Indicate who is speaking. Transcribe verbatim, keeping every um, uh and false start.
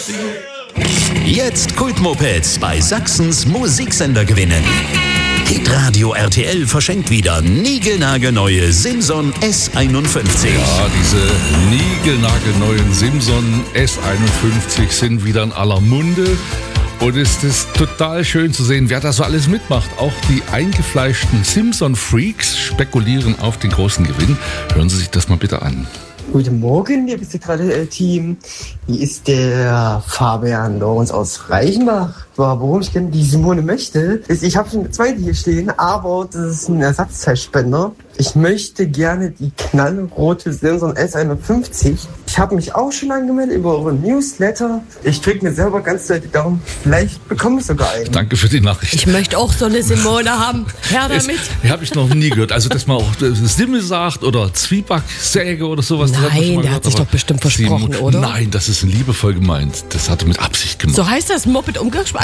Speaker 1: Jetzt Kultmopeds bei Sachsens Musiksender gewinnen. Hitradio R T L verschenkt wieder niegelnagelneue Simson S einundfünfzig.
Speaker 2: Ja, diese niegelnagelneuen Simson S einundfünfzig sind wieder in aller Munde. Und es ist total schön zu sehen, wer da so alles mitmacht. Auch die eingefleischten Simson-Freaks spekulieren auf den großen Gewinn. Hören Sie sich das mal bitte an.
Speaker 3: Guten Morgen, liebes Team. Hier ist der Fabian Lorenz aus Reichenbach. Warum ich gerne die Simone möchte, ist, ich habe schon eine zweite hier stehen, aber das ist ein Ersatzteilspender. Ich möchte gerne die knallrote Simson S einundfünfzig. Ich habe mich auch schon angemeldet über eure Newsletter. Ich drücke mir selber ganz doll die Daumen. Vielleicht bekomme ich sogar einen.
Speaker 2: Danke für die Nachricht.
Speaker 4: Ich möchte auch so eine Simone haben. Her damit.
Speaker 2: Das habe ich noch nie gehört. Also, dass man auch Simmel sagt oder Zwiebacksäge oder sowas.
Speaker 4: Nein,
Speaker 2: das hat man schon mal
Speaker 4: der
Speaker 2: gehört,
Speaker 4: hat sich doch bestimmt versprochen, oder?
Speaker 2: Nein, das ist liebevoll gemeint. Das hat er mit Absicht gemacht.
Speaker 4: So heißt das Moped umgesprochen.